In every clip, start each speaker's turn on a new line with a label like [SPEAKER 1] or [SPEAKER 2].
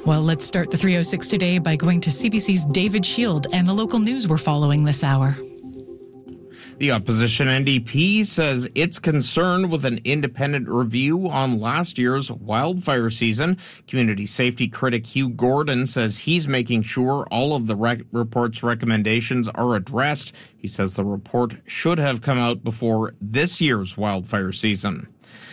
[SPEAKER 1] Well, let's start the 306 today by going to CBC's David Shield and the local news we're following this hour.
[SPEAKER 2] The opposition NDP says it's concerned with an independent review on last year's wildfire season. Community safety critic Hugh Gordon says he's making sure all of the report's recommendations are addressed. He says the report should have come out before this year's wildfire season.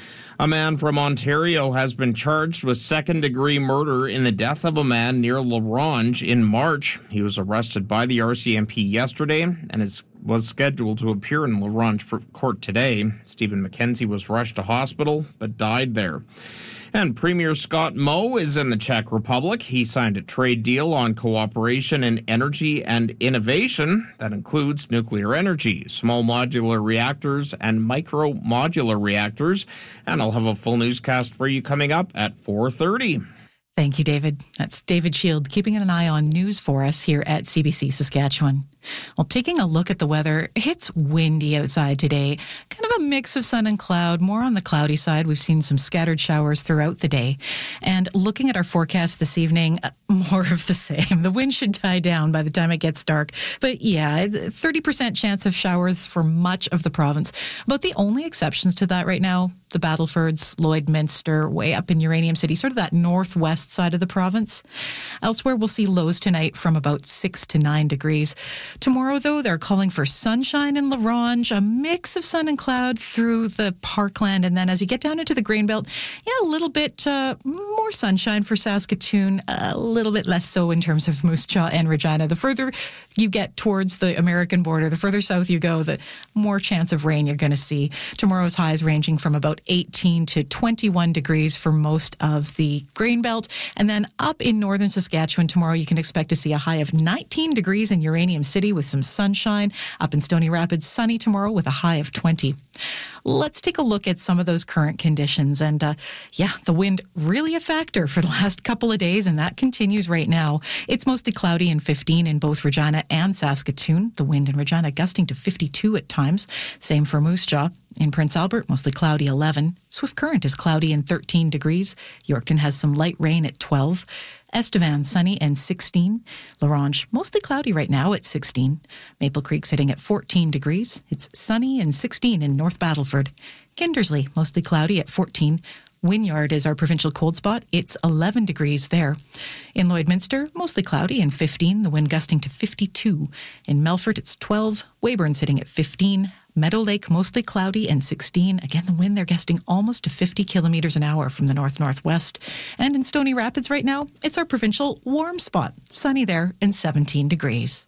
[SPEAKER 2] A man from Ontario has been charged with second-degree murder in the death of a man near La Ronge in March. He was arrested by the RCMP yesterday and was scheduled to appear in La Ronge court today. Stephen McKenzie was rushed to hospital but died there. And Premier Scott Moe is in the Czech Republic. He signed a trade deal on cooperation in energy and innovation that includes nuclear energy, small modular reactors, and micro modular reactors. And I'll have a full newscast for you coming up at 4:30.
[SPEAKER 1] Thank you, David. That's David Shield keeping an eye on news for us here at CBC Saskatchewan. Well, taking a look at the weather, it's windy outside today. Kind of a mix of sun and cloud, more on the cloudy side. We've seen some scattered showers throughout the day. And looking at our forecast this evening, more of the same. The wind should die down by the time it gets dark. But yeah, 30% chance of showers for much of the province. About the only exceptions to that right now, the Battlefords, Lloydminster, way up in Uranium City, sort of that northwest side of the province. Elsewhere, we'll see lows tonight from about 6 to 9 degrees. Tomorrow, though, they're calling for sunshine in La Ronge, a mix of sun and cloud through the parkland. And then as you get down into the grain belt, a little bit more sunshine for Saskatoon, a little bit less so in terms of Moose Jaw and Regina. The further you get towards the American border, the further south you go, the more chance of rain you're going to see. Tomorrow's highs ranging from about 18 to 21 degrees for most of the grain belt. And then up in northern Saskatchewan tomorrow, you can expect to see a high of 19 degrees in Uranium City with some sunshine. Up in Stony Rapids, sunny tomorrow with a high of 20. Let's take a look at some of those current conditions. And the wind really a factor for the last couple of days, and that continues right now. It's mostly cloudy and 15 in both Regina and Saskatoon. The wind in Regina gusting to 52 at times. Same for Moose Jaw. In Prince Albert, mostly cloudy 11. Swift Current is cloudy and 13 degrees. Yorkton has some light rain at 12. Estevan, sunny and 16. La Ronge, mostly cloudy right now at 16. Maple Creek sitting at 14 degrees. It's sunny and 16 in North Battleford. Kindersley, mostly cloudy at 14. Wynyard is our provincial cold spot. It's 11 degrees there. In Lloydminster, mostly cloudy and 15. The wind gusting to 52. In Melfort, it's 12. Weyburn sitting at 15. Meadow Lake, mostly cloudy and 16. Again, the wind, they're gusting almost to 50 kilometers an hour from the north-northwest. And in Stony Rapids right now, it's our provincial warm spot. Sunny there and 17 degrees.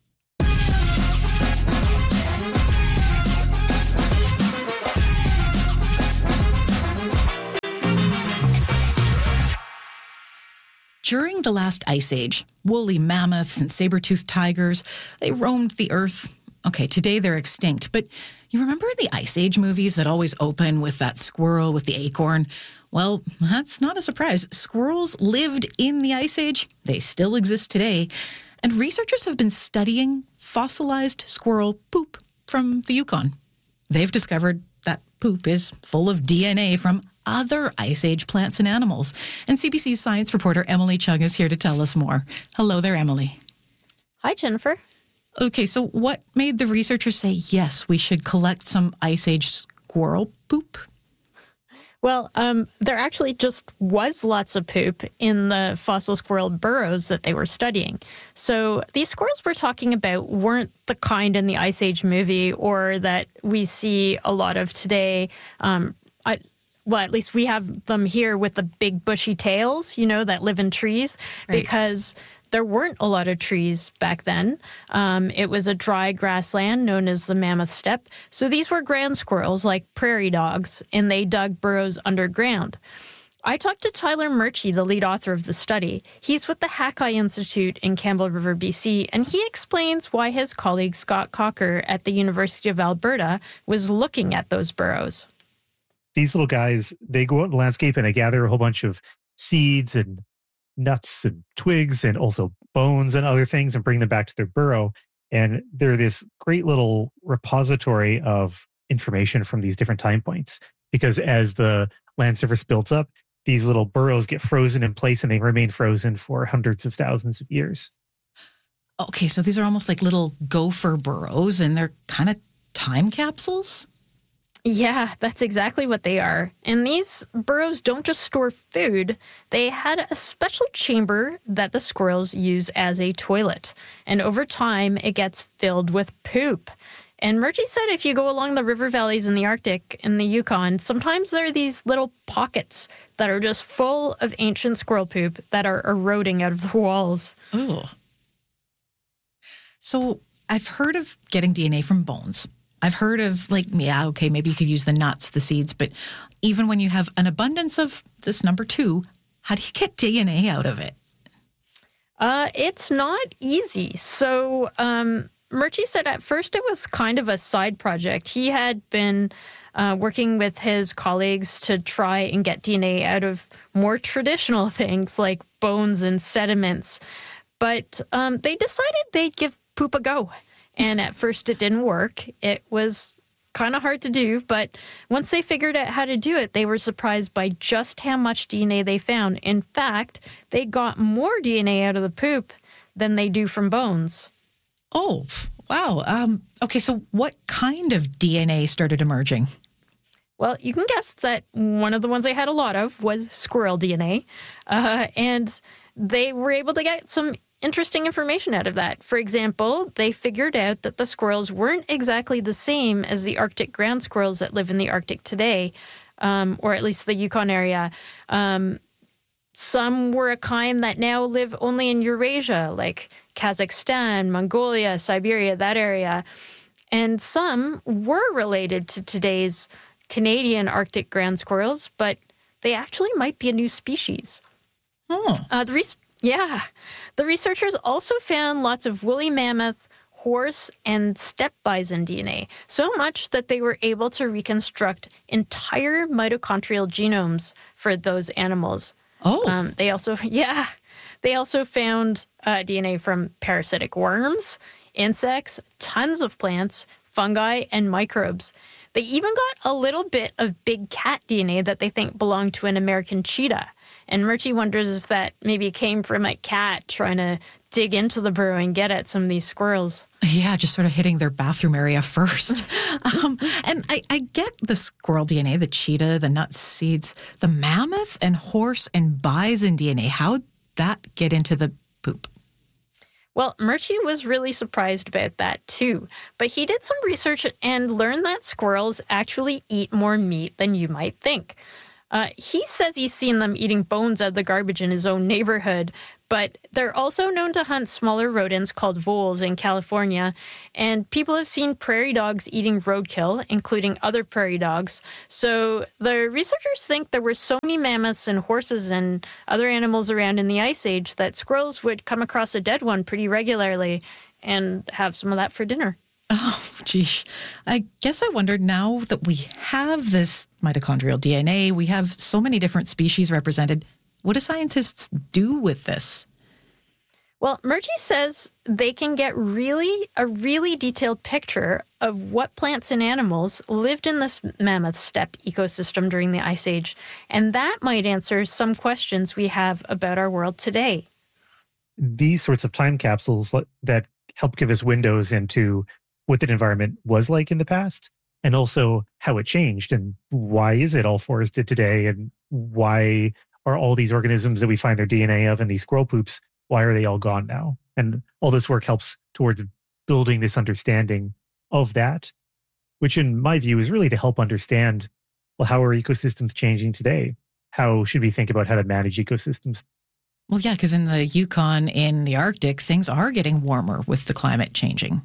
[SPEAKER 1] During the last ice age, woolly mammoths and saber-toothed tigers, they roamed the earth. Okay, today they're extinct, but you remember in the Ice Age movies that always open with that squirrel with the acorn? Well, that's not a surprise. Squirrels lived in the Ice Age. They still exist today. And researchers have been studying fossilized squirrel poop from the Yukon. They've discovered that poop is full of DNA from other Ice Age plants and animals. And CBC's science reporter Emily Chung is here to tell us more. Hello there, Emily.
[SPEAKER 3] Hi, Jennifer.
[SPEAKER 1] Okay, so what made the researchers say, yes, we should collect some Ice Age squirrel poop?
[SPEAKER 3] Well, there actually just was lots of poop in the fossil squirrel burrows that they were studying. So these squirrels we're talking about weren't the kind in the Ice Age movie or that we see a lot of today. At least we have them here with the big bushy tails, that live in trees, right. Because there weren't a lot of trees back then. It was a dry grassland known as the Mammoth Steppe. So these were ground squirrels like prairie dogs, and they dug burrows underground. I talked to Tyler Murchie, the lead author of the study. He's with the Hackeye Institute in Campbell River, BC, and he explains why his colleague Scott Cocker at the University of Alberta was looking at those burrows.
[SPEAKER 4] These little guys, they go out in the landscape and they gather a whole bunch of seeds and nuts and twigs and also bones and other things and bring them back to their burrow. And they're this great little repository of information from these different time points. Because as the land surface builds up, these little burrows get frozen in place and they remain frozen for hundreds of thousands of years.
[SPEAKER 1] Okay, so these are almost like little gopher burrows, and they're kind of time capsules?
[SPEAKER 3] Yeah, that's exactly what they are. And these burrows don't just store food. They had a special chamber that the squirrels use as a toilet. And over time, it gets filled with poop. And Murchie said if you go along the river valleys in the Arctic and the Yukon, sometimes there are these little pockets that are just full of ancient squirrel poop that are eroding out of the walls.
[SPEAKER 1] Oh. So I've heard of getting DNA from bones. I've heard of maybe you could use the nuts, the seeds, but even when you have an abundance of this number 2, how do you get DNA out of it?
[SPEAKER 3] It's not easy. So Murchie said at first it was kind of a side project. He had been working with his colleagues to try and get DNA out of more traditional things like bones and sediments. But they decided they'd give poop a go. And at first it didn't work. It was kind of hard to do, but once they figured out how to do it, they were surprised by just how much DNA they found. In fact, they got more DNA out of the poop than they do from bones.
[SPEAKER 1] Oh, wow. Okay, so what kind of DNA started emerging?
[SPEAKER 3] Well, you can guess that one of the ones they had a lot of was squirrel DNA. And they were able to get some interesting information out of that. For example, they figured out that the squirrels weren't exactly the same as the Arctic ground squirrels that live in the Arctic today, or at least the Yukon area. Some were a kind that now live only in Eurasia, like Kazakhstan, Mongolia, Siberia, that area. And some were related to today's Canadian Arctic ground squirrels, but they actually might be a new species.
[SPEAKER 1] Oh.
[SPEAKER 3] The researchers also found lots of woolly mammoth, horse, and steppe bison DNA, so much that they were able to reconstruct entire mitochondrial genomes for those animals.
[SPEAKER 1] Oh.
[SPEAKER 3] They also found DNA from parasitic worms, insects, tons of plants, fungi, and microbes. They even got a little bit of big cat DNA that they think belonged to an American cheetah. And Murchie wonders if that maybe came from a cat trying to dig into the burrow and get at some of these squirrels.
[SPEAKER 1] Yeah, just sort of hitting their bathroom area first. And I get the squirrel DNA, the cheetah, the nuts, seeds, the mammoth and horse and bison DNA. How'd that get into the poop?
[SPEAKER 3] Well, Murchie was really surprised about that too. But he did some research and learned that squirrels actually eat more meat than you might think. He says he's seen them eating bones out of the garbage in his own neighborhood, but they're also known to hunt smaller rodents called voles in California, and people have seen prairie dogs eating roadkill, including other prairie dogs. So the researchers think there were so many mammoths and horses and other animals around in the Ice Age that squirrels would come across a dead one pretty regularly and have some of that for dinner.
[SPEAKER 1] Oh, geez. I guess I wondered, now that we have this mitochondrial DNA, we have so many different species represented, what do scientists do with this?
[SPEAKER 3] Well, Murchie says they can get a really detailed picture of what plants and animals lived in this mammoth steppe ecosystem during the Ice Age, and that might answer some questions we have about our world today.
[SPEAKER 4] These sorts of time capsules that help give us windows into what the environment was like in the past, and also how it changed, and why is it all forested today, and why are all these organisms that we find their DNA of in these squirrel poops, why are they all gone now? And all this work helps towards building this understanding of that, which in my view is really to help understand, well, how are ecosystems changing today? How should we think about how to manage ecosystems?
[SPEAKER 1] Well, yeah, because in the Yukon, in the Arctic, things are getting warmer with the climate changing.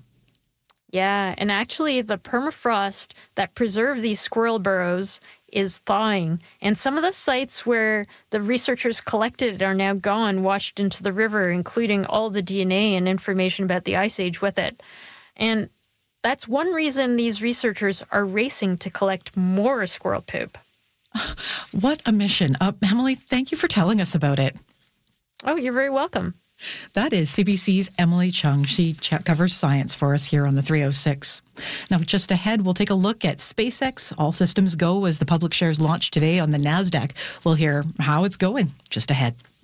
[SPEAKER 3] Yeah, and actually the permafrost that preserved these squirrel burrows is thawing. And some of the sites where the researchers collected it are now gone, washed into the river, including all the DNA and information about the Ice Age with it. And that's one reason these researchers are racing to collect more squirrel poop.
[SPEAKER 1] What a mission. Emily, thank you for telling us about it.
[SPEAKER 3] Oh, you're very welcome.
[SPEAKER 1] That is CBC's Emily Chung. She covers science for us here on the 306. Now, just ahead, we'll take a look at SpaceX. All systems go as the public shares launch today on the NASDAQ. We'll hear how it's going just ahead.